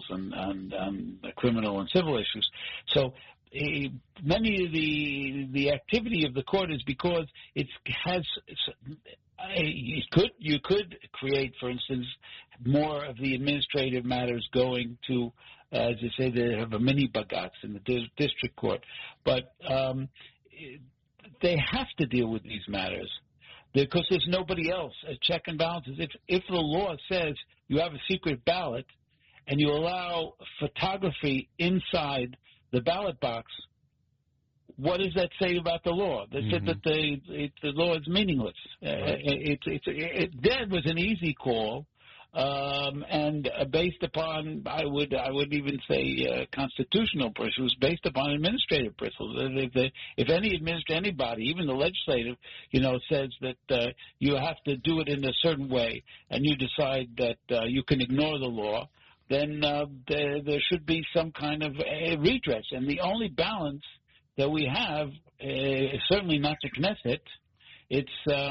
and criminal and civil issues. So many of the activity of the court is because it has. You could create, for instance, more of the administrative matters going to, as I say, they have a mini bagatz in the district court, but they have to deal with these matters because there's nobody else. A check and balances. If the law says you have a secret ballot and you allow photography inside the ballot box, what does that say about the law? They said that the law is meaningless. Right. That was an easy call, and based upon, I would even say constitutional principles, based upon administrative principles. If anybody, even the legislative, says that you have to do it in a certain way, and you decide that you can ignore the law, then there should be some kind of redress. And the only balance that we have is certainly not the Knesset. It's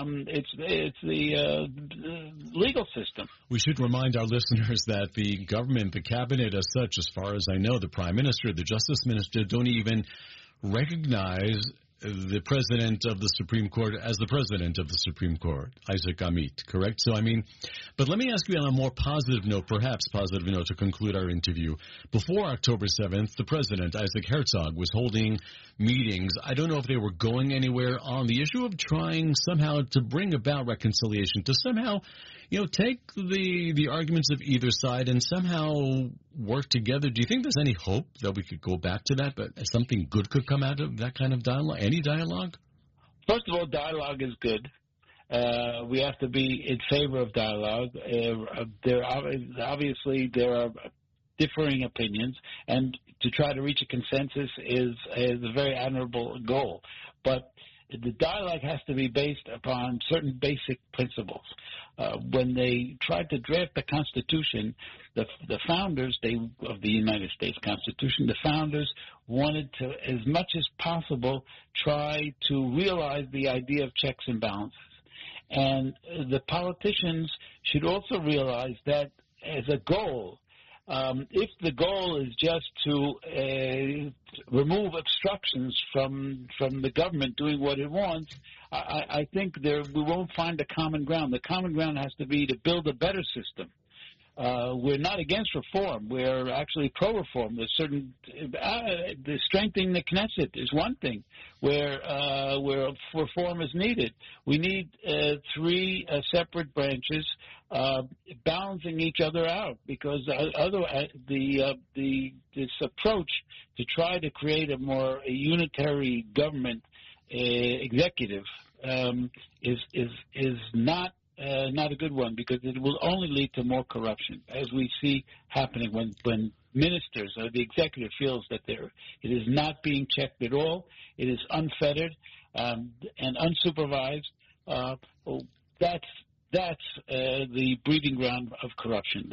the legal system. We should remind our listeners that the government, the cabinet as such, as far as I know, the prime minister, the justice minister, don't even recognize the president of the Supreme Court as the president of the Supreme Court, Isaac Amit, correct? So, but let me ask you on a more positive note, perhaps positive note to conclude our interview. Before October 7th, the president, Isaac Herzog, was holding meetings. I don't know if they were going anywhere on the issue of trying somehow to bring about reconciliation, to somehow, take the arguments of either side and somehow work together. Do you think there's any hope that we could go back to that, but something good could come out of that kind of dialogue? Any dialogue? First of all, dialogue is good. We have to be in favor of dialogue. There are differing opinions, and to try to reach a consensus is a very admirable goal. But the dialogue has to be based upon certain basic principles. When they tried to draft the Constitution, the founders of the United States Constitution, the founders wanted to, as much as possible, try to realize the idea of checks and balances. And the politicians should also realize that as a goal, if the goal is just to remove obstructions from the government doing what it wants, I think we won't find a common ground. The common ground has to be to build a better system. We're not against reform. We're actually pro-reform. There's certain the strengthening the Knesset is one thing where reform is needed. We need three separate branches balancing each other out, because otherwise this approach to try to create a more unitary government executive is not a good one, because it will only lead to more corruption, as we see happening when ministers or the executive feels that it is not being checked at all. It is unfettered and unsupervised. That's the breeding ground of corruption.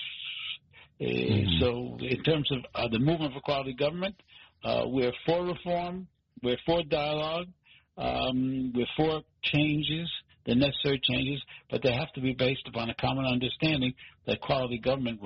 So in terms of the movement for quality government, we're for reform, we're for dialogue, we're for changes, the necessary changes, but they have to be based upon a common understanding that quality government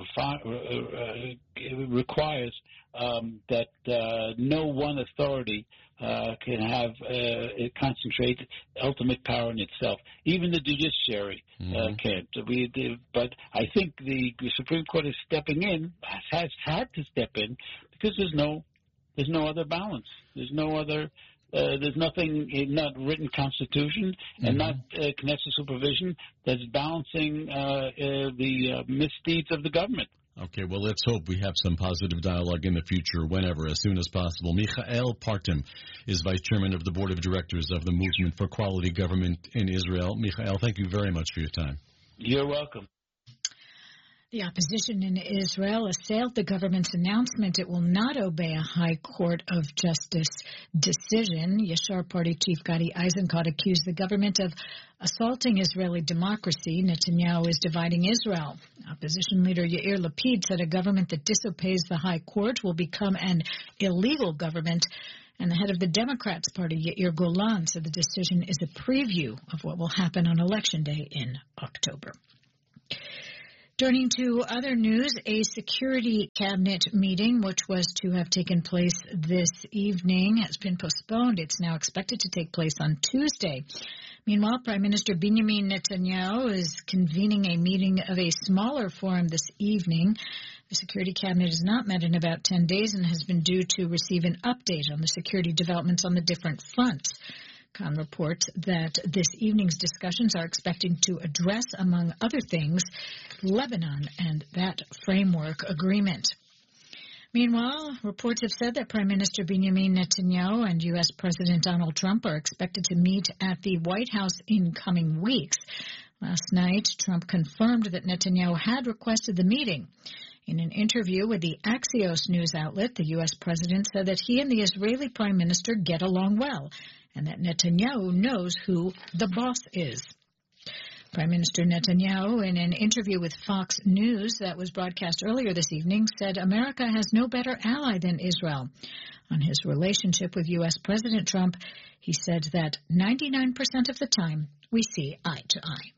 requires that no one authority can have concentrate ultimate power in itself. Even the judiciary can't. But I think the Supreme Court is stepping in, has had to step in, because there's no other balance. There's no other. There's nothing, not written constitution and not Knesset supervision that's balancing the misdeeds of the government. Okay, well, let's hope we have some positive dialogue in the future, whenever, as soon as possible. Michael Partim is Vice Chairman of the Board of Directors of the Movement for Quality Government in Israel. Michael, thank you very much for your time. You're welcome. The opposition in Israel assailed the government's announcement it will not obey a High Court of Justice decision. Yashar Party Chief Gadi Eisenkot accused the government of assaulting Israeli democracy. Netanyahu is dividing Israel. Opposition leader Yair Lapid said a government that disobeys the High Court will become an illegal government. And the head of the Democrats Party, Yair Golan, said the decision is a preview of what will happen on Election Day in October. Turning to other news, a security cabinet meeting, which was to have taken place this evening, has been postponed. It's now expected to take place on Tuesday. Meanwhile, Prime Minister Benjamin Netanyahu is convening a meeting of a smaller forum this evening. The security cabinet has not met in about 10 days and has been due to receive an update on the security developments on the different fronts. Khan reports that this evening's discussions are expecting to address, among other things, Lebanon and that framework agreement. Meanwhile, reports have said that Prime Minister Benjamin Netanyahu and U.S. President Donald Trump are expected to meet at the White House in coming weeks. Last night, Trump confirmed that Netanyahu had requested the meeting. In an interview with the Axios news outlet, the U.S. president said that he and the Israeli Prime Minister get along well, and that Netanyahu knows who the boss is. Prime Minister Netanyahu, in an interview with Fox News that was broadcast earlier this evening, said America has no better ally than Israel. On his relationship with U.S. President Trump, he said that 99% of the time we see eye to eye.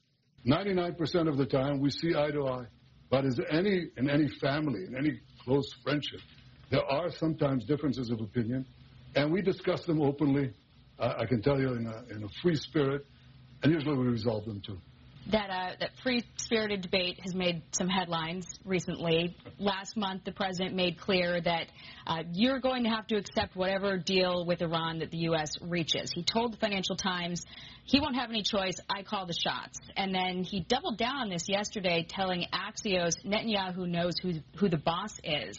99% of the time we see eye to eye. But in any family, in any close friendship, there are sometimes differences of opinion, and we discuss them openly. I can tell you in a free spirit, and usually we resolve them too. That free-spirited debate has made some headlines recently. Last month, the president made clear that you're going to have to accept whatever deal with Iran that the U.S. reaches. He told the Financial Times he won't have any choice, I call the shots. And then he doubled down on this yesterday, telling Axios Netanyahu knows who the boss is.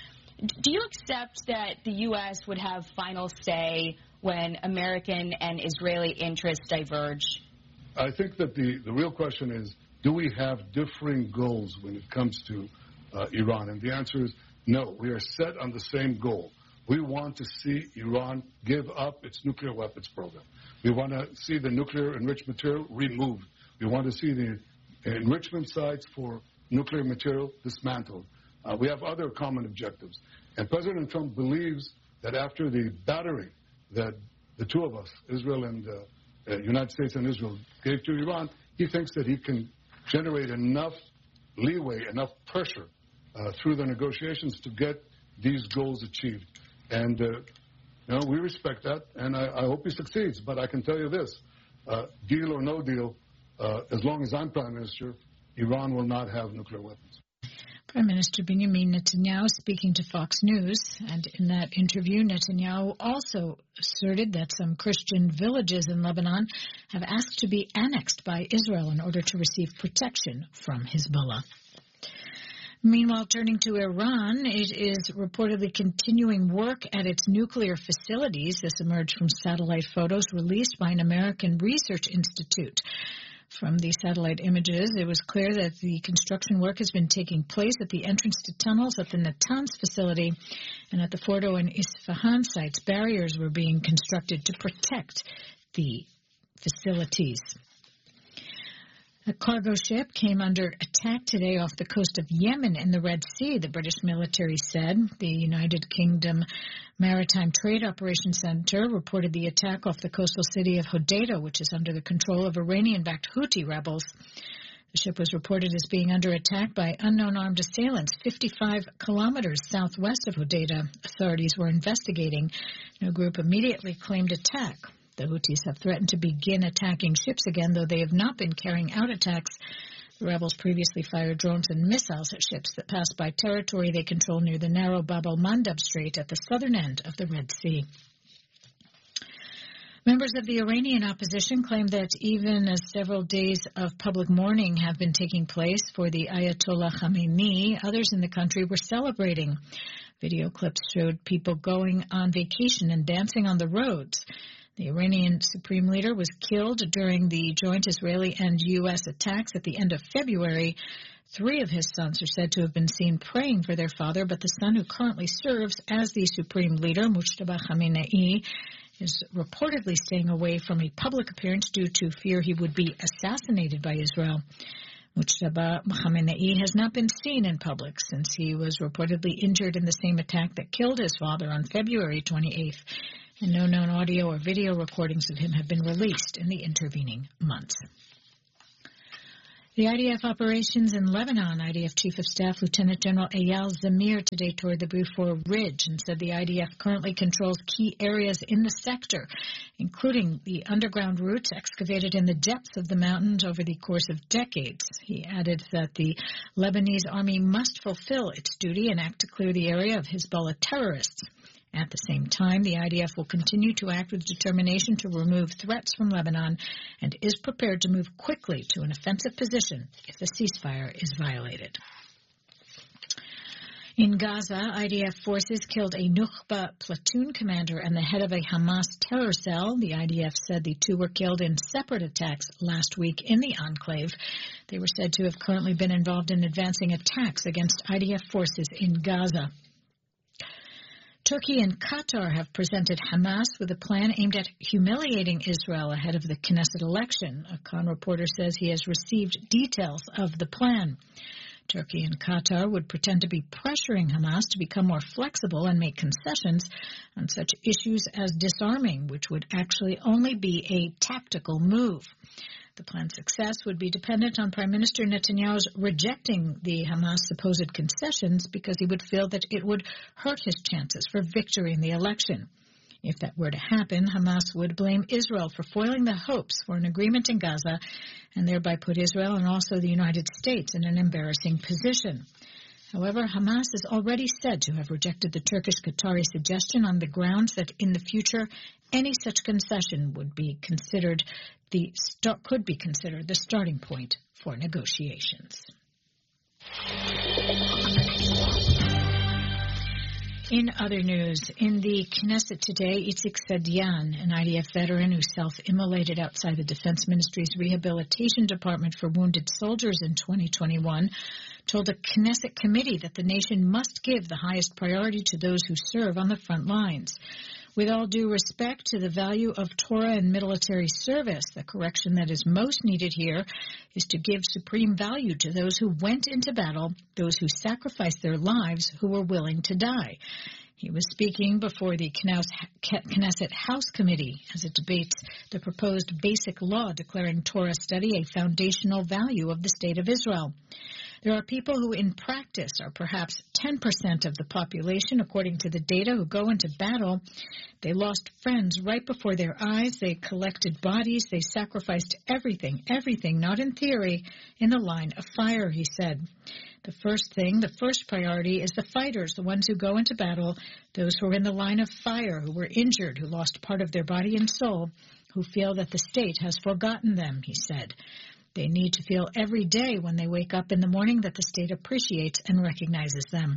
Do you accept that the U.S. would have final say when American and Israeli interests diverge? I think that the real question is, do we have differing goals when it comes to Iran? And the answer is no. We are set on the same goal. We want to see Iran give up its nuclear weapons program. We want to see the nuclear enriched material removed. We want to see the enrichment sites for nuclear material dismantled. We have other common objectives. And President Trump believes that after the battering that the two of us, Israel and United States and Israel, gave to Iran, he thinks that he can generate enough leeway, enough pressure through the negotiations to get these goals achieved. And we respect that, and I hope he succeeds. But I can tell you this, deal or no deal, as long as I'm Prime Minister, Iran will not have nuclear weapons. Prime Minister Benjamin Netanyahu speaking to Fox News, and in that interview, Netanyahu also asserted that some Christian villages in Lebanon have asked to be annexed by Israel in order to receive protection from Hezbollah. Meanwhile, turning to Iran, it is reportedly continuing work at its nuclear facilities. This emerged from satellite photos released by an American research institute. From the satellite images, it was clear that the construction work has been taking place at the entrance to tunnels at the Natanz facility, and at the Fordo and Isfahan sites, barriers were being constructed to protect the facilities. A cargo ship came under attack today off the coast of Yemen in the Red Sea, the British military said. The United Kingdom Maritime Trade Operations Center reported the attack off the coastal city of Hodeidah, which is under the control of Iranian-backed Houthi rebels. The ship was reported as being under attack by unknown armed assailants 55 kilometers southwest of Hodeidah. Authorities were investigating. No group immediately claimed attack. The Houthis have threatened to begin attacking ships again, though they have not been carrying out attacks. The rebels previously fired drones and missiles at ships that passed by territory they control near the narrow Bab el-Mandeb Strait at the southern end of the Red Sea. Members of the Iranian opposition claim that even as several days of public mourning have been taking place for the Ayatollah Khamenei, others in the country were celebrating. Video clips showed people going on vacation and dancing on the roads. The Iranian supreme leader was killed during the joint Israeli and U.S. attacks at the end of February. 3 of his sons are said to have been seen praying for their father, but the son who currently serves as the supreme leader, Mujtaba Khamenei, is reportedly staying away from a public appearance due to fear he would be assassinated by Israel. Mujtaba Khamenei has not been seen in public since he was reportedly injured in the same attack that killed his father on February 28th. And no known audio or video recordings of him have been released in the intervening months. The IDF operations in Lebanon, IDF Chief of Staff Lieutenant General Eyal Zamir today toured the Beaufort Ridge and said the IDF currently controls key areas in the sector, including the underground routes excavated in the depths of the mountains over the course of decades. He added that the Lebanese army must fulfill its duty and act to clear the area of Hezbollah terrorists. At the same time, the IDF will continue to act with determination to remove threats from Lebanon and is prepared to move quickly to an offensive position if the ceasefire is violated. In Gaza, IDF forces killed a Nukhba platoon commander and the head of a Hamas terror cell. The IDF said the two were killed in separate attacks last week in the enclave. They were said to have currently been involved in advancing attacks against IDF forces in Gaza. Turkey and Qatar have presented Hamas with a plan aimed at humiliating Israel ahead of the Knesset election. A Khan reporter says he has received details of the plan. Turkey and Qatar would pretend to be pressuring Hamas to become more flexible and make concessions on such issues as disarming, which would actually only be a tactical move. The plan's success would be dependent on Prime Minister Netanyahu's rejecting the Hamas supposed concessions because he would feel that it would hurt his chances for victory in the election. If that were to happen, Hamas would blame Israel for foiling the hopes for an agreement in Gaza and thereby put Israel and also the United States in an embarrassing position. However, Hamas is already said to have rejected the Turkish-Qatari suggestion on the grounds that in the future any such concession would be considered could be considered the starting point for negotiations. In other news, in the Knesset today, Itzik Sadian, an IDF veteran who self-immolated outside the Defense Ministry's Rehabilitation Department for Wounded Soldiers in 2021, told a Knesset committee that the nation must give the highest priority to those who serve on the front lines. With all due respect to the value of Torah and military service, the correction that is most needed here is to give supreme value to those who went into battle, those who sacrificed their lives, who were willing to die. He was speaking before the Knesset House Committee as it debates the proposed basic law declaring Torah study a foundational value of the State of Israel. There are people who in practice are perhaps 10% of the population, according to the data, who go into battle. They lost friends right before their eyes. They collected bodies. They sacrificed everything, not in theory, in the line of fire, he said. The first priority is the fighters, the ones who go into battle, those who are in the line of fire, who were injured, who lost part of their body and soul, who feel that the state has forgotten them, he said. They need to feel every day when they wake up in the morning that the state appreciates and recognizes them.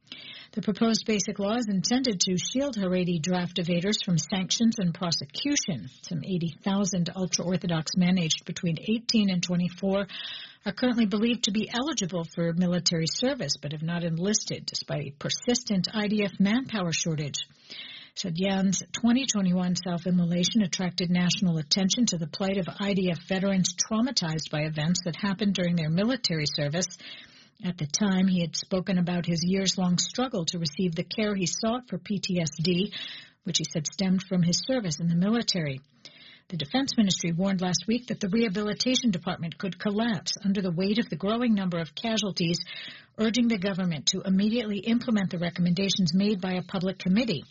The proposed basic law is intended to shield Haredi draft evaders from sanctions and prosecution. Some 80,000 ultra-Orthodox men aged between 18 and 24 are currently believed to be eligible for military service but have not enlisted, despite a persistent IDF manpower shortage. Sadian's 2021 self-immolation attracted national attention to the plight of IDF veterans traumatized by events that happened during their military service. At the time, he had spoken about his years-long struggle to receive the care he sought for PTSD, which he said stemmed from his service in the military. The Defense Ministry warned last week that the Rehabilitation Department could collapse under the weight of the growing number of casualties, urging the government to immediately implement the recommendations made by a public committee.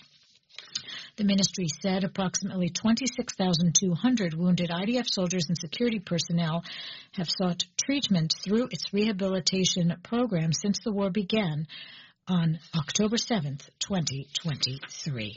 The ministry said approximately 26,200 wounded IDF soldiers and security personnel have sought treatment through its rehabilitation program since the war began on October 7th, 2023.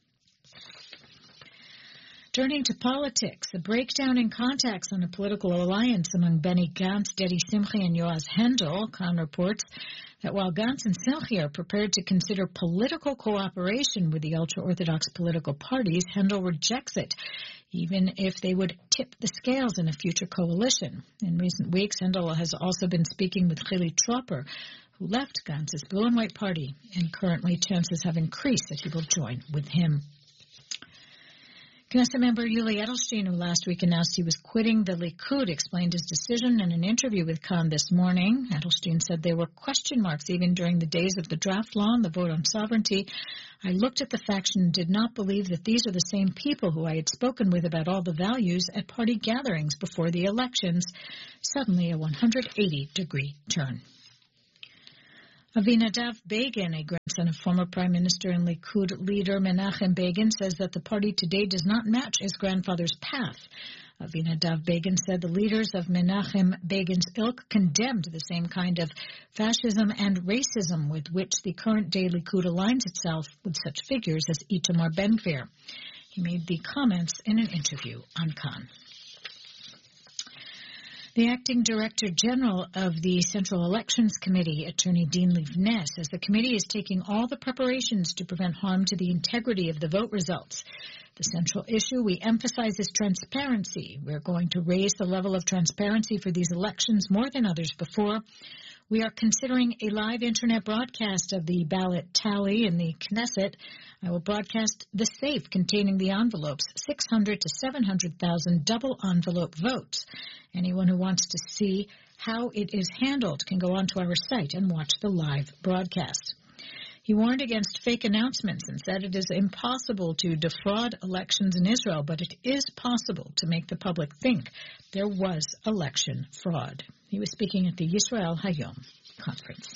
Turning to politics, a breakdown in contacts on a political alliance among Benny Gantz, Dedi Simchi, and Yoaz Hendel. Khan reports that while Gantz and Simchi are prepared to consider political cooperation with the ultra-Orthodox political parties, Hendel rejects it, even if they would tip the scales in a future coalition. In recent weeks, Hendel has also been speaking with Chili Tropper, who left Gantz's Blue and White Party, and currently chances have increased that he will join with him. Knesset member Yuli Edelstein, who last week announced he was quitting the Likud, explained his decision in an interview with Khan this morning. Edelstein said there were question marks even during the days of the draft law and the vote on sovereignty. I looked at the faction and did not believe that these are the same people who I had spoken with about all the values at party gatherings before the elections. Suddenly a 180-degree turn. Avinadav Begin, a grandson of former Prime Minister and Likud leader Menachem Begin, says that the party today does not match his grandfather's path. Avinadav Begin said the leaders of Menachem Begin's ilk condemned the same kind of fascism and racism with which the current-day Likud aligns itself with such figures as Itamar Ben-Gvir. He made the comments in an interview on Khan. The acting director general of the Central Elections Committee, Attorney Dean Livneh, says the committee is taking all the preparations to prevent harm to the integrity of the vote results. The central issue we emphasize is transparency. We're going to raise the level of transparency for these elections more than others before. We are considering a live internet broadcast of the ballot tally in the Knesset. I will broadcast the safe containing the envelopes, 600 to 700,000 double envelope votes. Anyone who wants to see how it is handled can go onto our site and watch the live broadcast. He warned against fake announcements and said it is impossible to defraud elections in Israel, but it is possible to make the public think there was election fraud. He was speaking at the Yisrael Hayom conference.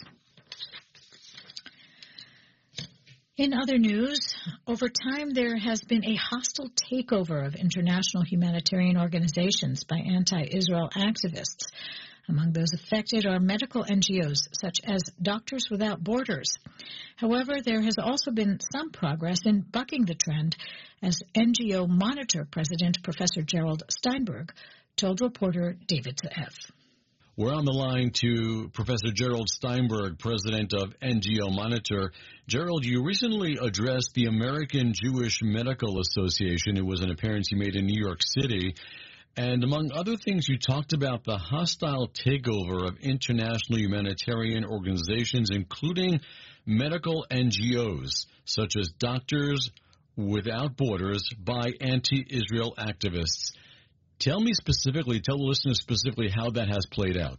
In other news, over time there has been a hostile takeover of international humanitarian organizations by anti-Israel activists. Among those affected are medical NGOs such as Doctors Without Borders. However, there has also been some progress in bucking the trend, as NGO Monitor President Professor Gerald Steinberg told reporter David Ze'ev. We're on the line to Professor Gerald Steinberg, president of NGO Monitor. Gerald, you recently addressed the American Jewish Medical Association. It was an appearance you made in New York City. And among other things, you talked about the hostile takeover of international humanitarian organizations, including medical NGOs, such as Doctors Without Borders, by anti-Israel activists. Tell the listeners specifically how that has played out.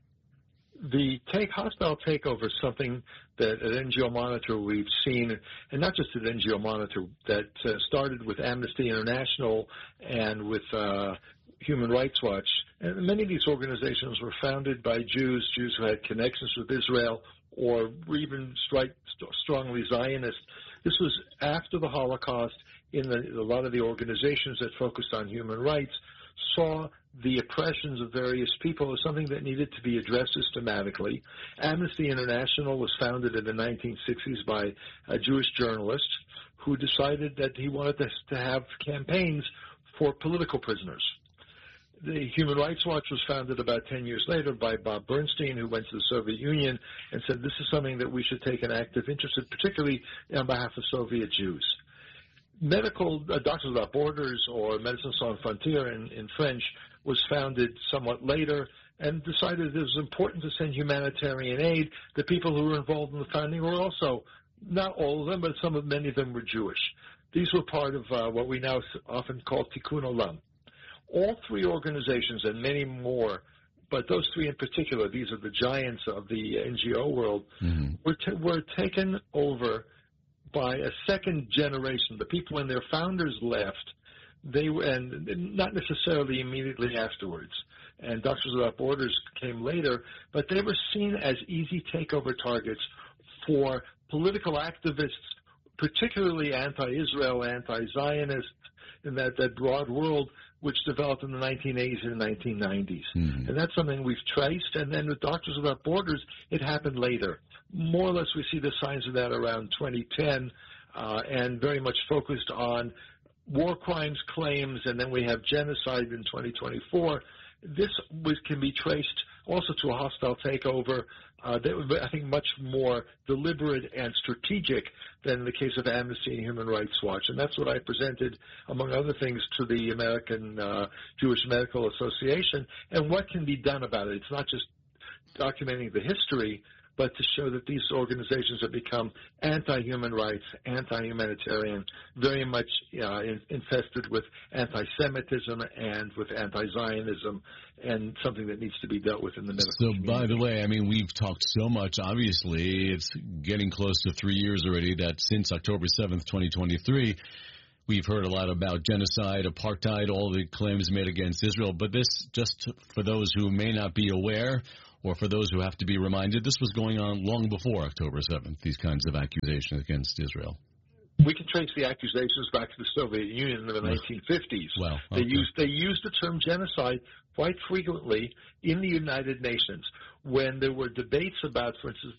The hostile takeover is something that at NGO Monitor we've seen, and not just at NGO Monitor, that started with Amnesty International and with Human Rights Watch. And many of these organizations were founded by Jews who had connections with Israel or were even strongly Zionist. This was after the Holocaust. A lot of the organizations that focused on human rights saw the oppressions of various people as something that needed to be addressed systematically. Amnesty International was founded in the 1960s by a Jewish journalist who decided that he wanted to have campaigns for political prisoners. The Human Rights Watch was founded about 10 years later by Bob Bernstein, who went to the Soviet Union and said this is something that we should take an active interest in, particularly on behalf of Soviet Jews. Medical Doctors Without Borders, or Médecins Sans Frontières in French, was founded somewhat later and decided it was important to send humanitarian aid. The people who were involved in the founding were also, not all of them, but many of them were Jewish. These were part of what we now often call Tikkun Olam. All three organizations and many more, but those three in particular, these are the giants of the NGO world, were taken over by a second generation. The people when their founders left, and not necessarily immediately afterwards. And Doctors Without Borders came later, but they were seen as easy takeover targets for political activists, particularly anti-Israel, anti-Zionist, in that broad world which developed in the 1980s and 1990s. And that's something we've traced. And then with Doctors Without Borders, it happened later. More or less we see the signs of that around 2010 and very much focused on war crimes claims, and then we have genocide in 2024. This can be traced also to a hostile takeover that would be, I think, much more deliberate and strategic than in the case of Amnesty and Human Rights Watch. And that's what I presented, among other things, to the American Jewish Medical Association, and what can be done about it. It's not just documenting the history, but to show that these organizations have become anti-human rights, anti-humanitarian, very much infested with anti-Semitism and with anti-Zionism, and something that needs to be dealt with in the medical community. By the way, I mean, we've talked so much, obviously, it's getting close to 3 years already, that since October 7th, 2023, we've heard a lot about genocide, apartheid, all the claims made against Israel. But this, just for those who may not be aware, or for those who have to be reminded, this was going on long before October 7th, these kinds of accusations against Israel. We can trace the accusations back to the Soviet Union in the 1950s. Well, okay. They used the term genocide quite frequently in the United Nations when there were debates about, for instance,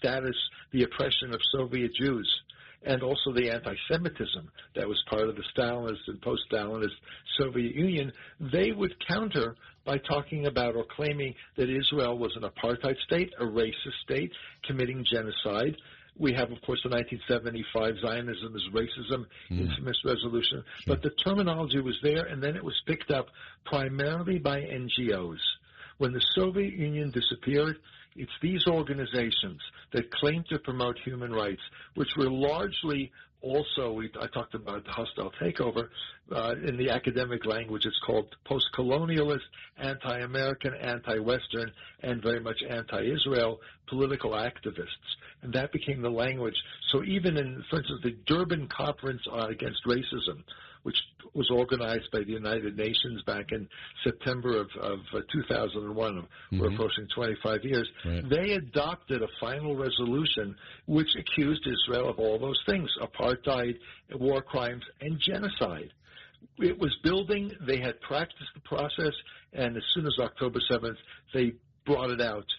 the oppression of Soviet Jews, and also the anti-Semitism that was part of the Stalinist and post-Stalinist Soviet Union. They would counter by talking about or claiming that Israel was an apartheid state, a racist state, committing genocide. We have, of course, the 1975 Zionism is Racism infamous resolution. Sure. But the terminology was there, and then it was picked up primarily by NGOs. When the Soviet Union disappeared, it's these organizations that claim to promote human rights, which were largely also, I talked about the hostile takeover. In the academic language, it's called post-colonialist, anti-American, anti-Western, and very much anti-Israel political activists. And that became the language. So even in, for instance, the Durban Conference Against Racism, which was organized by the United Nations back in September of 2001, we're approaching 25 years, they adopted a final resolution which accused Israel of all those things, apartheid, war crimes, and genocide. It was building, they had practiced the process, and as soon as October 7th, they brought it out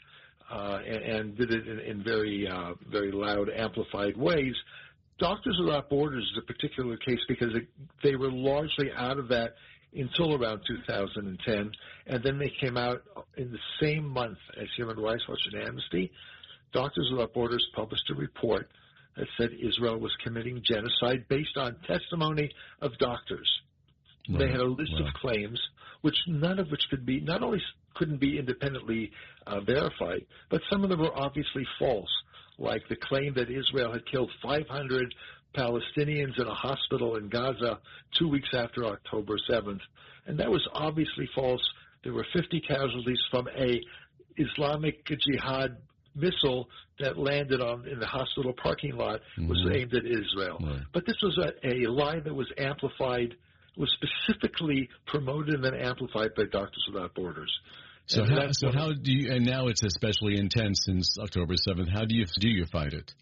and did it in very, very loud, amplified ways. Doctors Without Borders is a particular case because they were largely out of that until around 2010, and then they came out in the same month as Human Rights Watch and Amnesty. Doctors Without Borders published a report that said Israel was committing genocide based on testimony of doctors. Right. They had a list of claims, which none of which could be, not only couldn't be independently verified, but some of them were obviously false, like the claim that Israel had killed 500 Palestinians in a hospital in Gaza 2 weeks after October 7th. And that was obviously false. There were 50 casualties from a Islamic Jihad missile that landed in the hospital parking lot, was aimed at Israel. Right. But this was a lie that was amplified, was specifically promoted and then amplified by Doctors Without Borders. So how do you, and now it's especially intense since October 7th, how do you fight it?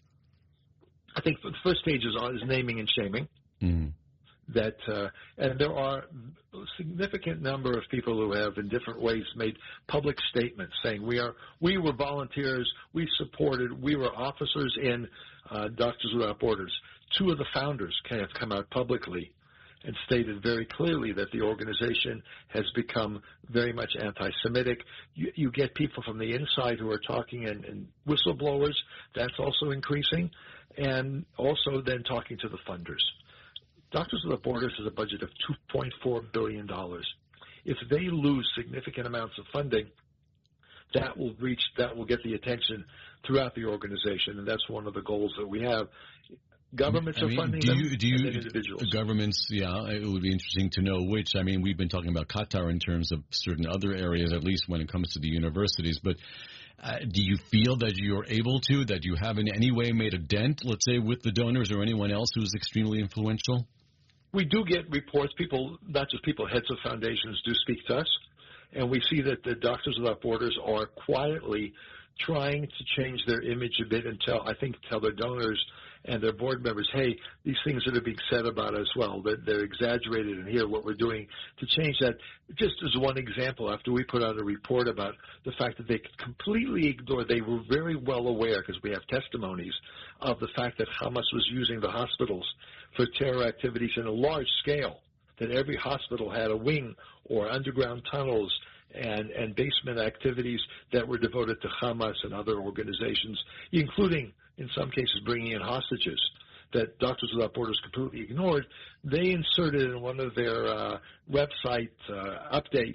I think the first stage is naming and shaming. That and there are a significant number of people who have in different ways made public statements saying we were volunteers, we supported, we were officers in Doctors Without Borders. Two of the founders have come out publicly and stated very clearly that the organization has become very much anti-Semitic. You get people from the inside who are talking and whistleblowers. That's also increasing. And also then talking to the funders. Doctors Without Borders has a budget of $2.4 billion. If they lose significant amounts of funding, that will get the attention throughout the organization, and that's one of the goals that we have. Governments are funding them, and then individuals. Governments, it would be interesting to know which. I mean, we've been talking about Qatar in terms of certain other areas, at least when it comes to the universities. But do you feel that you're able to, that you have in any way made a dent, let's say, with the donors or anyone else who's extremely influential? We do get reports. People, not just people, heads of foundations do speak to us. And we see that the Doctors Without Borders are quietly trying to change their image a bit and tell their donors and their board members, hey, these things that are being said about us, well, they're exaggerated, and here what we're doing to change that. Just as one example, after we put out a report about the fact that they completely ignored, they were very well aware, because we have testimonies of the fact that Hamas was using the hospitals for terror activities in a large scale, that every hospital had a wing or underground tunnels and basement activities that were devoted to Hamas and other organizations, including, in some cases, bringing in hostages that Doctors Without Borders completely ignored. They inserted in one of their website updates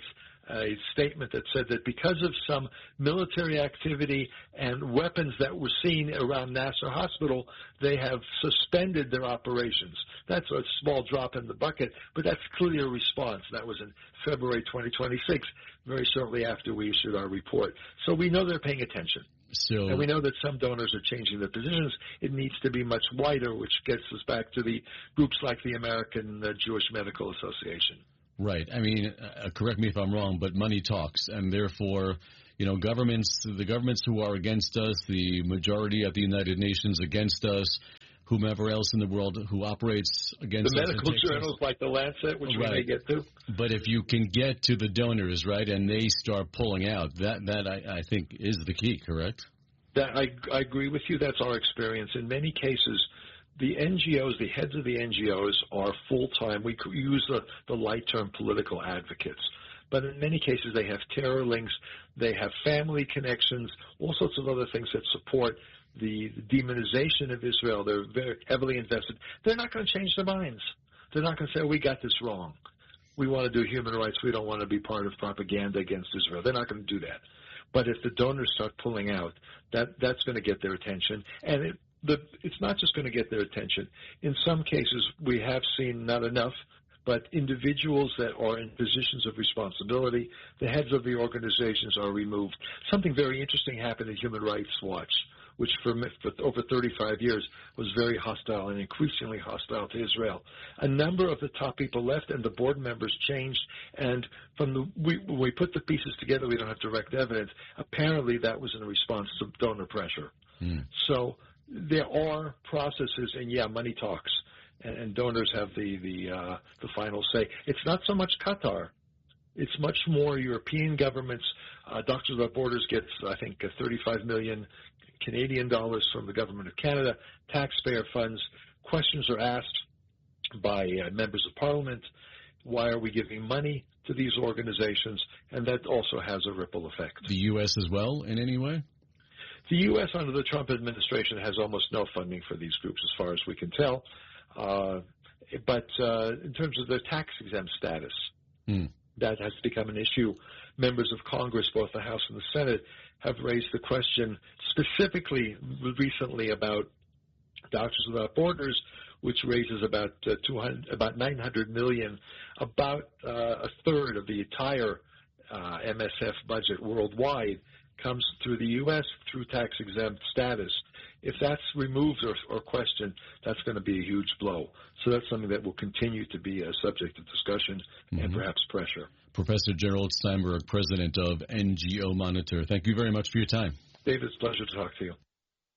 a statement that said that because of some military activity and weapons that were seen around Nasser Hospital, they have suspended their operations. That's a small drop in the bucket, but that's clearly a response. That was in February 2026, very shortly after we issued our report. So we know they're paying attention. And we know that some donors are changing their positions. It needs to be much wider, which gets us back to the groups like the American Jewish Medical Association. Right. I mean, correct me if I'm wrong, but money talks, and therefore, the governments who are against us, the majority at the United Nations against us, whomever else in the world who operates against the us. The medical journals like the Lancet, which we may get to. But if you can get to the donors, right, and they start pulling out, that I think is the key, correct? That I agree with you. That's our experience. In many cases, the NGOs, the heads of the NGOs are full-time. We use the light term political advocates. But in many cases, they have terror links, they have family connections, all sorts of other things that support the demonization of Israel. They're very heavily invested. They're not going to change their minds. They're not going to say, we got this wrong. We want to do human rights. We don't want to be part of propaganda against Israel. They're not going to do that. But if the donors start pulling out, that's going to get their attention. And it's not just going to get their attention. In some cases, we have seen not enough, but individuals that are in positions of responsibility, the heads of the organizations are removed. Something very interesting happened at Human Rights Watch, which for over 35 years was very hostile and increasingly hostile to Israel. A number of the top people left and the board members changed, and when we put the pieces together, we don't have direct evidence. Apparently that was in response to donor pressure. So there are processes, and money talks, and donors have the final say. It's not so much Qatar. It's much more European governments. Doctors Without Borders gets, I think, 35 million Canadian dollars from the government of Canada, taxpayer funds. Questions are asked by members of parliament. Why are we giving money to these organizations? And that also has a ripple effect. The U.S. as well in any way? The U.S. under the Trump administration has almost no funding for these groups as far as we can tell. But in terms of their tax-exempt status, that has become an issue. Members of Congress, both the House and the Senate, have raised the question specifically recently about Doctors Without Borders, which raises about $900 million, about a third of the entire MSF budget worldwide comes through the U.S. through tax-exempt status. If that's removed or questioned, that's going to be a huge blow. So that's something that will continue to be a subject of discussion and perhaps pressure. Professor Gerald Steinberg, president of NGO Monitor, thank you very much for your time. David, it's a pleasure to talk to you.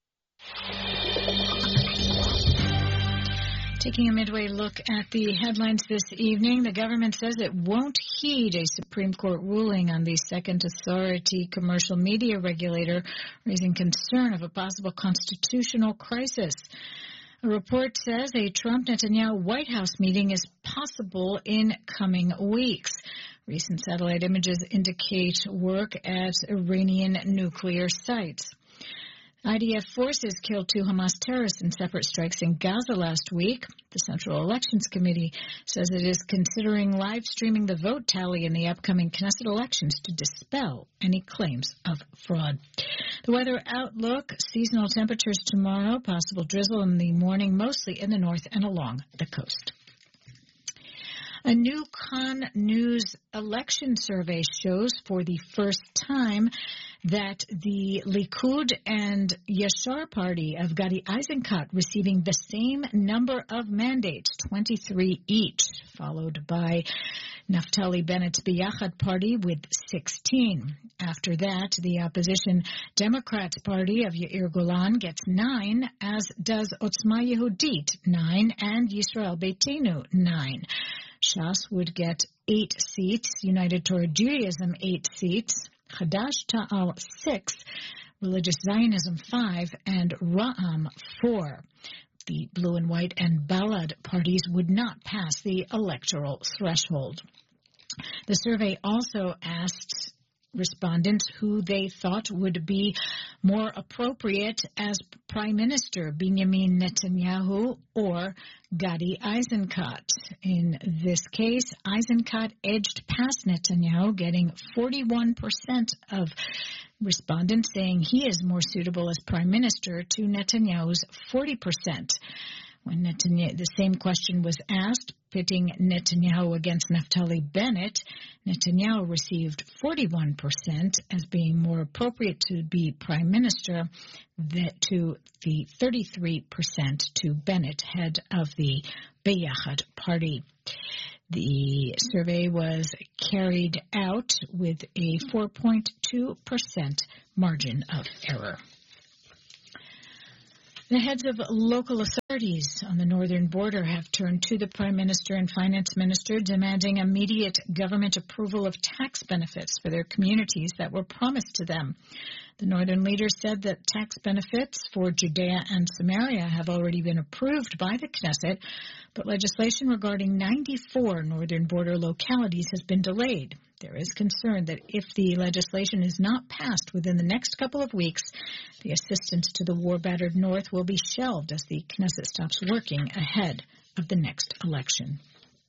Taking a midway look at the headlines this evening, the government says it won't heed a Supreme Court ruling on the second authority commercial media regulator, raising concern of a possible constitutional crisis. A report says a Trump-Netanyahu White House meeting is possible in coming weeks. Recent satellite images indicate work at Iranian nuclear sites. IDF forces killed 2 Hamas terrorists in separate strikes in Gaza last week. The Central Elections Committee says it is considering live streaming the vote tally in the upcoming Knesset elections to dispel any claims of fraud. The weather outlook, seasonal temperatures tomorrow, possible drizzle in the morning, mostly in the north and along the coast. A new Kan News election survey shows for the first time that the Likud and Yashar party of Gadi Eisenkot receiving the same number of mandates, 23 each, followed by Naftali Bennett's Biyachad party with 16. After that, the opposition Democrats party of Yair Golan gets 9, as does Otzma Yehudit 9 and Yisrael Beitenu 9. Shas would get 8 seats, United Torah Judaism 8 seats, Hadash Ta'al 6, Religious Zionism 5, and Ra'am 4. The Blue and White and Balad parties would not pass the electoral threshold. The survey also asked respondents who they thought would be more appropriate as Prime Minister, Benjamin Netanyahu or Gadi Eisenkot. In this case, Eisenkot edged past Netanyahu, getting 41% of respondents saying he is more suitable as Prime Minister to Netanyahu's 40%. When the same question was asked, pitting Netanyahu against Naftali Bennett, Netanyahu received 41% as being more appropriate to be Prime Minister to the 33% to Bennett, head of the Beyachad party. The survey was carried out with a 4.2% margin of error. The heads of local authorities on the northern border have turned to the Prime Minister and Finance Minister demanding immediate government approval of tax benefits for their communities that were promised to them. The northern leader said that tax benefits for Judea and Samaria have already been approved by the Knesset, but legislation regarding 94 northern border localities has been delayed. There is concern that if the legislation is not passed within the next couple of weeks, the assistance to the war-battered North will be shelved as the Knesset stops working ahead of the next election.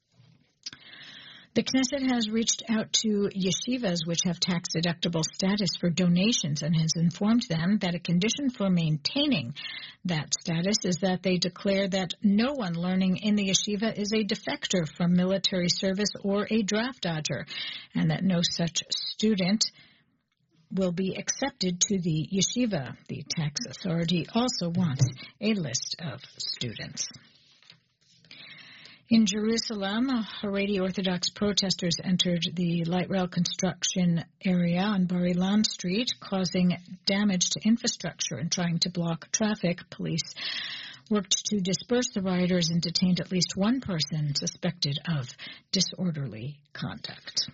The Knesset has reached out to yeshivas which have tax-deductible status for donations and has informed them that a condition for maintaining that status is that they declare that no one learning in the yeshiva is a defector from military service or a draft dodger, and that no such student will be accepted to the yeshiva. The tax authority also wants a list of students. In Jerusalem, Haredi Orthodox protesters entered the light rail construction area on Bar Ilan Street, causing damage to infrastructure and trying to block traffic. Police worked to disperse the rioters and detained at least one person suspected of disorderly conduct.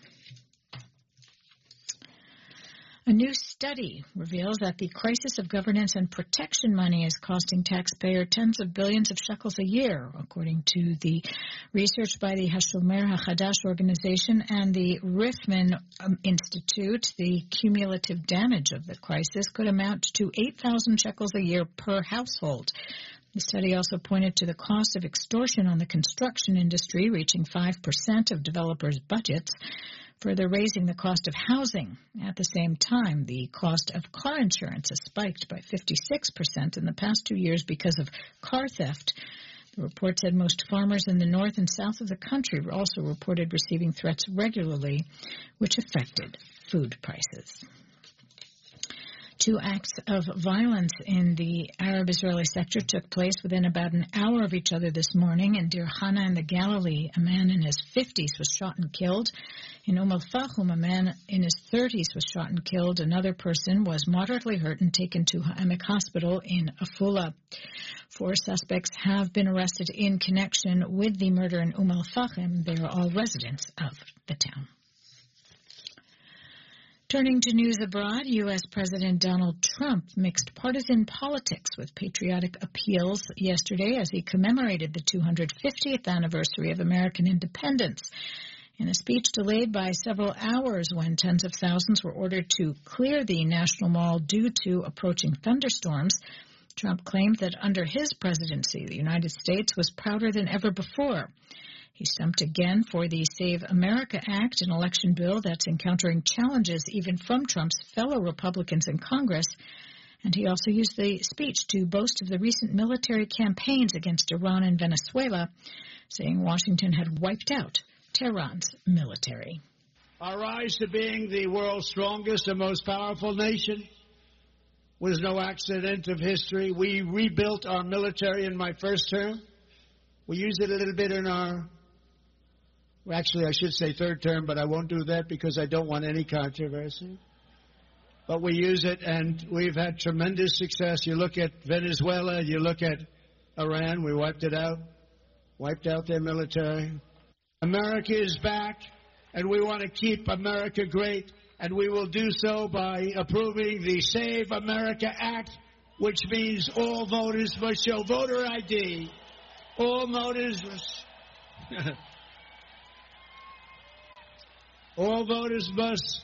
A new study reveals that the crisis of governance and protection money is costing taxpayer tens of billions of shekels a year, according to the research by the Hashomer HaChadash organization and the Rifman Institute. The cumulative damage of the crisis could amount to 8,000 shekels a year per household. The study also pointed to the cost of extortion on the construction industry, reaching 5% of developers' budgets, further raising the cost of housing. At the same time, the cost of car insurance has spiked by 56% in the past 2 years because of car theft. The report said most farmers in the north and south of the country also reported receiving threats regularly, which affected food prices. 2 acts of violence in the Arab-Israeli sector took place within about an hour of each other this morning. In Deir Hana in the Galilee, a man in his 50s was shot and killed. In Fahum, a man in his 30s was shot and killed. Another person was moderately hurt and taken to Ha'emek Hospital in Afula. 4 suspects have been arrested in connection with the murder in Fahum. They are all residents of the town. Turning to news abroad, U.S. President Donald Trump mixed partisan politics with patriotic appeals yesterday as he commemorated the 250th anniversary of American independence. In a speech delayed by several hours when tens of thousands were ordered to clear the National Mall due to approaching thunderstorms, Trump claimed that under his presidency, the United States was prouder than ever before. He stumped again for the Save America Act, an election bill that's encountering challenges even from Trump's fellow Republicans in Congress. And he also used the speech to boast of the recent military campaigns against Iran and Venezuela, saying Washington had wiped out Tehran's military. Our rise to being the world's strongest and most powerful nation was no accident of history. We rebuilt our military in my first term. We used it a little bit in our, well, actually I should say third term, but I won't do that because I don't want any controversy. But we use it, and we've had tremendous success. You look at Venezuela, you look at Iran, we wiped it out, wiped out their military. America is back, and we want to keep America great, and we will do so by approving the Save America Act, which means all voters must show voter ID. All voters must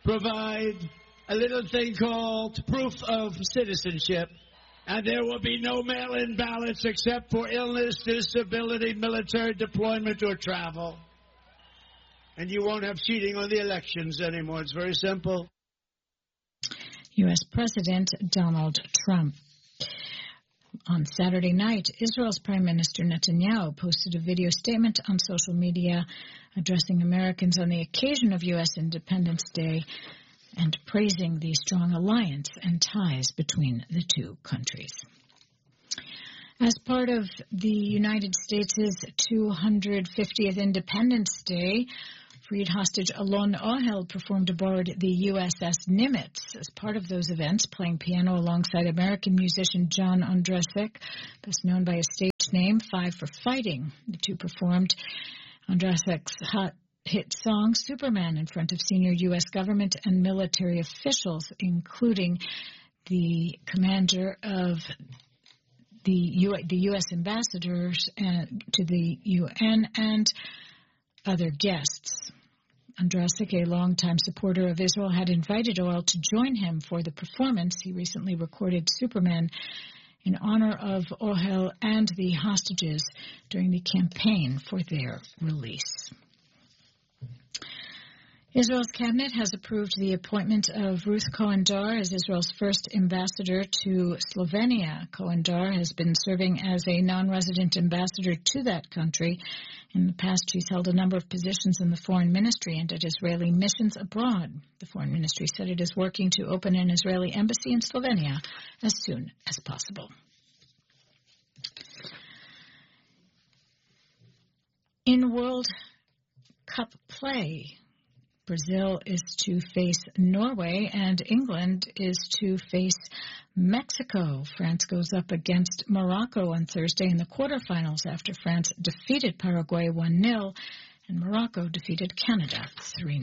provide a little thing called proof of citizenship. And there will be no mail-in ballots except for illness, disability, military deployment, or travel. And you won't have cheating on the elections anymore. It's very simple. U.S. President Donald Trump. On Saturday night, Israel's Prime Minister Netanyahu posted a video statement on social media addressing Americans on the occasion of U.S. Independence Day and praising the strong alliance and ties between the two countries. As part of the United States' 250th Independence Day, freed hostage Alon Ohel performed aboard the USS Nimitz. As part of those events, playing piano alongside American musician John Ondrasik, best known by his stage name, Five for Fighting. The two performed Ondrasik's hit song Superman in front of senior U.S. government and military officials, including the commander of the U.S. ambassadors to the UN and other guests. Ondrasik, a longtime supporter of Israel, had invited Ohel to join him for the performance. He recently recorded Superman in honor of Ohel and the hostages during the campaign for their release. Israel's cabinet has approved the appointment of Ruth Cohen-Dar as Israel's first ambassador to Slovenia. Cohen-Dar has been serving as a non-resident ambassador to that country. In the past, she's held a number of positions in the foreign ministry and at Israeli missions abroad. The foreign ministry said it is working to open an Israeli embassy in Slovenia as soon as possible. In World Cup play, Brazil is to face Norway and England is to face Mexico. France goes up against Morocco on Thursday in the quarterfinals after France defeated Paraguay 1-0 and Morocco defeated Canada 3-0.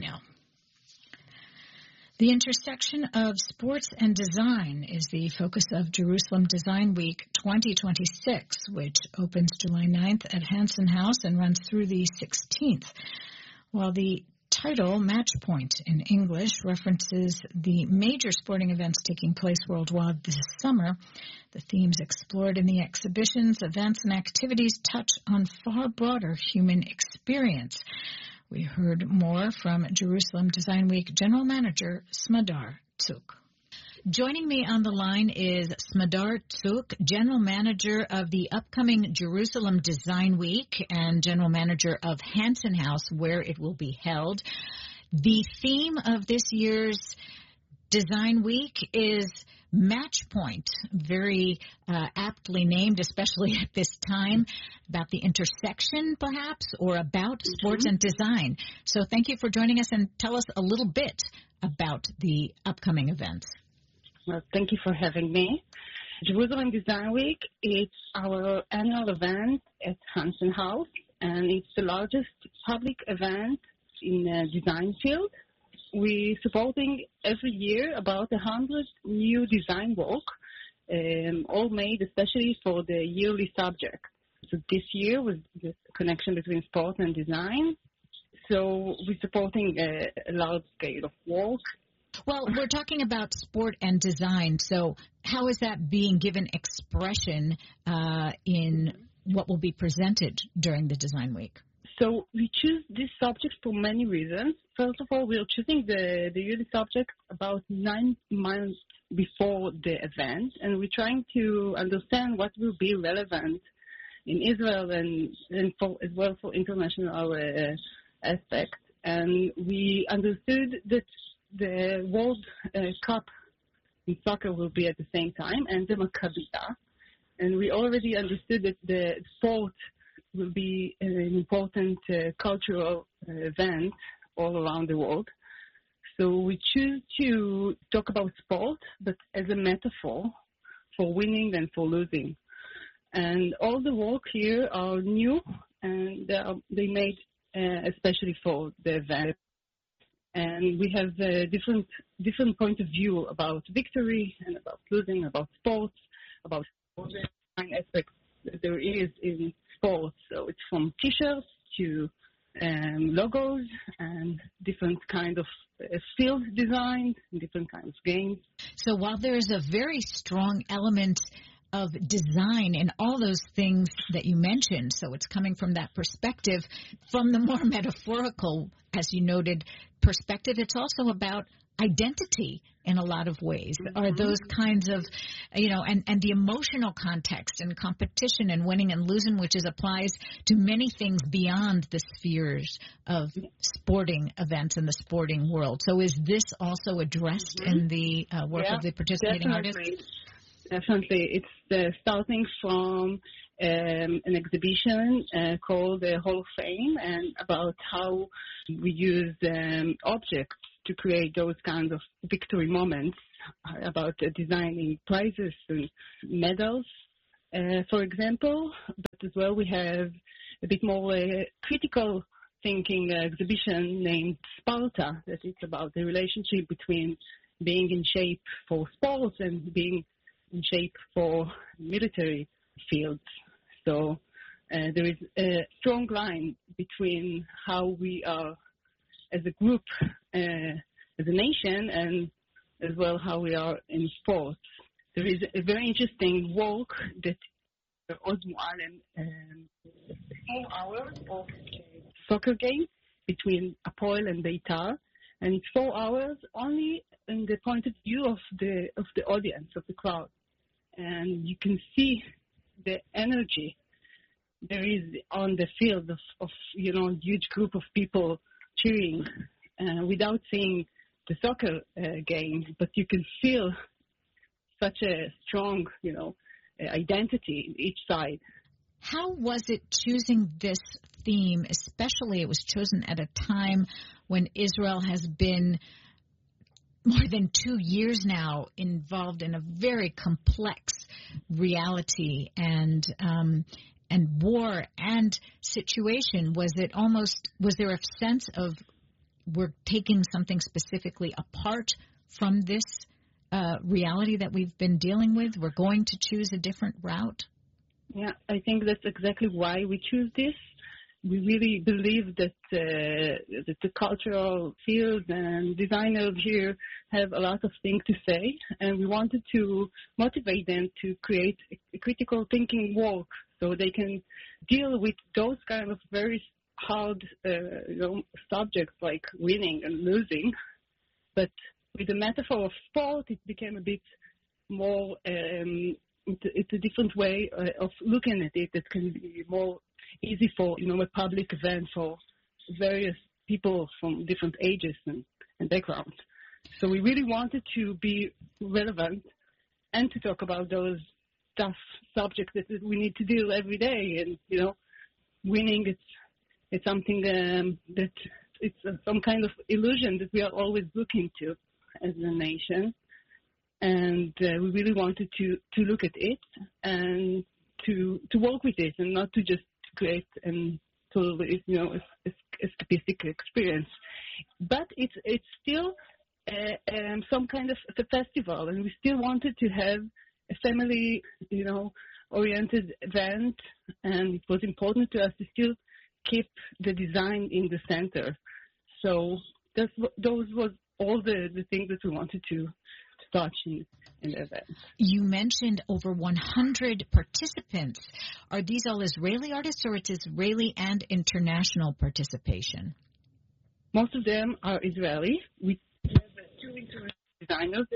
The intersection of sports and design is the focus of Jerusalem Design Week 2026, which opens July 9th at Hansen House and runs through the 16th. While the title, Match Point in English, references the major sporting events taking place worldwide this summer, the themes explored in the exhibitions, events, and activities touch on far broader human experience. We heard more from Jerusalem Design Week General Manager Smadar Tsuk. Joining me on the line is Smadar Tsuk, General Manager of the upcoming Jerusalem Design Week and General Manager of Hansen House, where it will be held. The theme of this year's Design Week is Match Point, very aptly named, especially at this time, about the intersection, perhaps, or about sports and design. So thank you for joining us, and tell us a little bit about the upcoming events. Well, thank you for having me. Jerusalem Design Week, it's our annual event at Hansen House, and it's the largest public event in the design field. We're supporting every year about 100 new design work, all made especially for the yearly subject. So this year was the connection between sport and design. So we're supporting a large scale of work. Well, we're talking about sport and design, so how is that being given expression in what will be presented during the Design Week? So we choose this subject for many reasons. First of all, we are choosing the yearly subject about 9 months before the event, and we're trying to understand what will be relevant in Israel and as well for international aspects. And we understood that the World Cup in soccer will be at the same time, and the Maccabiya. And we already understood that the sport will be an important cultural event all around the world. So we choose to talk about sport, but as a metaphor for winning and for losing. And all the work here are new, and they made especially for the event. And we have a different point of view about victory and about losing, about sports, about all the aspects that there is in sports. So it's from T-shirts to logos and different kind of field design, different kinds of games. So while there is a very strong element of design in all those things that you mentioned, so it's coming from that perspective, from the more metaphorical, as you noted, perspective, it's also about identity in a lot of ways. Are those kinds of, and the emotional context and competition and winning and losing, which applies to many things beyond the spheres of sporting events in the sporting world. So is this also addressed in the work of the participating artists? Definitely. It's starting from an exhibition called the Hall of Fame, and about how we use objects to create those kinds of victory moments, about designing prizes and medals, for example. But as well, we have a bit more critical thinking exhibition named Sparta, that it's about the relationship between being in shape for sports and being in shape for military fields. So there is a strong line between how we are as a group, as a nation, and as well how we are in sports. There is a very interesting work that Oz Mualem, 4 hours of soccer game between Apoel and Beitar, and it's 4 hours only in the point of view of the audience, of the crowd. And you can see the energy there is on the field of huge group of people cheering without seeing the soccer game, but you can feel such a strong, identity in each side. How was it choosing this theme, especially it was chosen at a time when Israel has been more than 2 years now involved in a very complex reality and war and situation? Was there a sense of we're taking something specifically apart from this reality that we've been dealing with? We're going to choose a different route? Yeah, I think that's exactly why we choose this. We really believe that the cultural field and designers here have a lot of things to say, and we wanted to motivate them to create a critical thinking work so they can deal with those kind of very hard subjects like winning and losing. But with the metaphor of sport, it became a bit more, it's a different way of looking at it that can be more easy for, a public event for various people from different ages and backgrounds. So we really wanted to be relevant and to talk about those tough subjects that we need to deal every day. And, winning, it's something that it's some kind of illusion that we are always looking to as a nation. And we really wanted to look at it and to work with it and not to just create and totally, escapistic experience. But it's still some kind of a festival, and we still wanted to have a family, oriented event, and it was important to us to still keep the design in the center. So those was all the things that we wanted to touch in the event. You mentioned over 100 participants. Are these all Israeli artists, or it's Israeli and international participation? Most of them are Israeli. We have 2 international designers.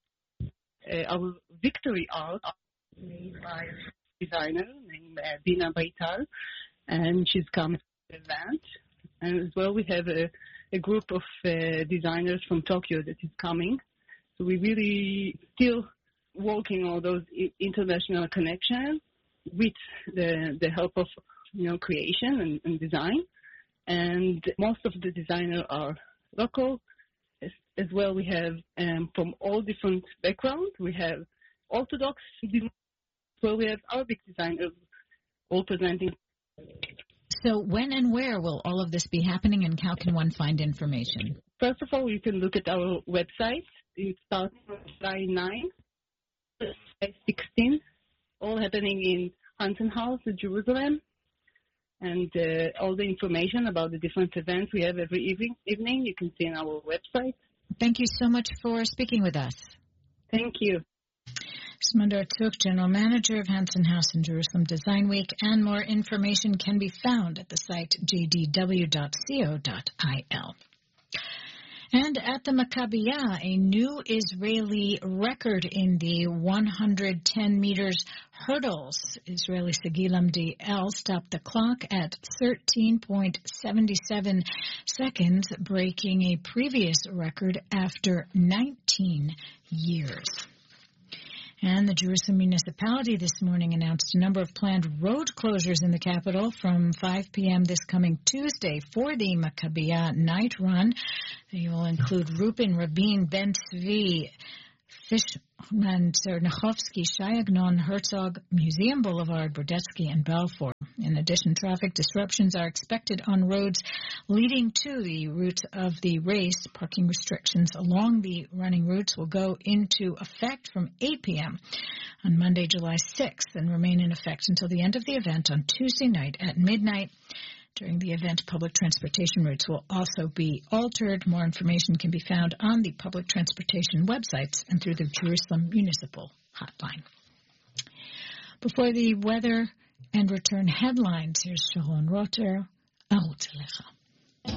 Our victory art made by a designer named Dina Beitar, and she's come to the event. And as well, we have a group of designers from Tokyo that is coming. So we really still working on those international connections with the help of creation and design. And most of the designers are local. As well, we have from all different backgrounds. We have Orthodox designers, well, we have Arabic designers all presenting. So when and where will all of this be happening, and how can one find information? First of all, you can look at our website. It starts on July 9, 16, all happening in Hansen House in Jerusalem. And all the information about the different events we have every evening you can see on our website. Thank you so much for speaking with us. Thank you. Smundar Tuk, General Manager of Hansen House in Jerusalem Design Week, and more information can be found at the site jdw.co.il. And at the Maccabiah, a new Israeli record in the 110 meters hurdles. Israeli Segilam DL stopped the clock at 13.77 seconds, breaking a previous record after 19 years. And the Jerusalem municipality this morning announced a number of planned road closures in the capital from 5 p.m. this coming Tuesday for the Maccabiah night run. They will include Rupin, Rabin, Ben Tzvi, Fishman, Tsernachovsky, Shayagnon, Herzog, Museum Boulevard, Brodetsky, and Balfour. In addition, traffic disruptions are expected on roads leading to the route of the race. Parking restrictions along the running routes will go into effect from 8 p.m. on Monday, July 6th, and remain in effect until the end of the event on Tuesday night at midnight. During the event, public transportation routes will also be altered. More information can be found on the public transportation websites and through the Jerusalem Municipal Hotline. Before the weather and return headlines, here's Sharon Rotter. Ahutz Alecha.